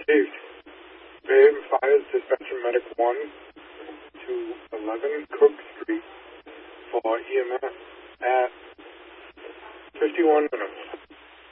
Received. Bayonne Fires Dispatcher Medic 1 to 11 Cook Street for EMS at 51 minutes.